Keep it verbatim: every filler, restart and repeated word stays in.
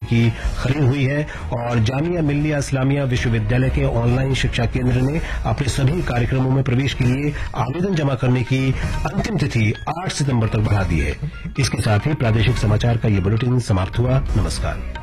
की खरीद हुई है और जामिया मिल्लिया इस्लामिया विश्वविद्यालय के ऑनलाइन शिक्षा केंद्र ने अपने सभी कार्यक्रमों में प्रवेश के लिए आवेदन जमा करने की अंतिम तिथि आठ सितंबर तक बढ़ा दी है। इसके साथ ही प्रादेशिक समाचार का ये बुलेटिन समाप्त हुआ। नमस्कार।